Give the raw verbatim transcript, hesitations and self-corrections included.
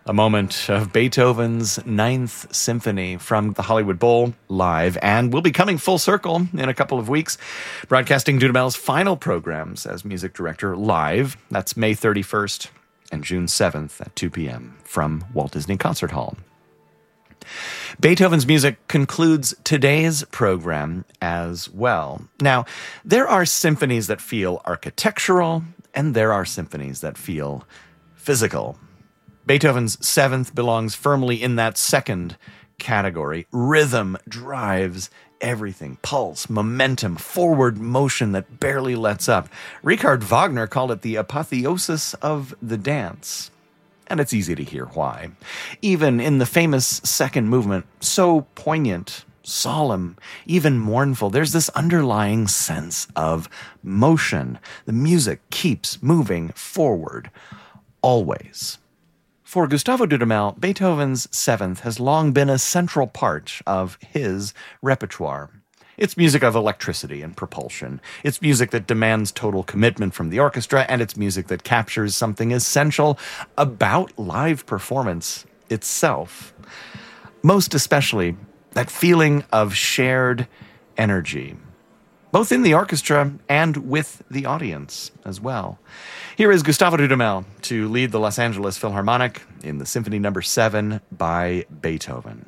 A moment of Beethoven's Ninth Symphony from the Hollywood Bowl live, and we'll be coming full circle in a couple of weeks, broadcasting Dudamel's final programs as music director live. That's May thirty-first and June seventh at two p.m. from Walt Disney Concert Hall. Beethoven's music concludes today's program as well. Now, there are symphonies that feel architectural, and there are symphonies that feel physical. Beethoven's Seventh belongs firmly in that second category. Rhythm drives everything. Pulse, momentum, forward motion that barely lets up. Richard Wagner called it the apotheosis of the dance. And it's easy to hear why. Even in the famous second movement, so poignant, solemn, even mournful, there's this underlying sense of motion. The music keeps moving forward, always. For Gustavo Dudamel, Beethoven's Seventh has long been a central part of his repertoire. It's music of electricity and propulsion. It's music that demands total commitment from the orchestra, and it's music that captures something essential about live performance itself. Most especially, that feeling of shared energy, both in the orchestra and with the audience as well. Here is Gustavo Dudamel to lead the Los Angeles Philharmonic in the Symphony Number Seven by Beethoven.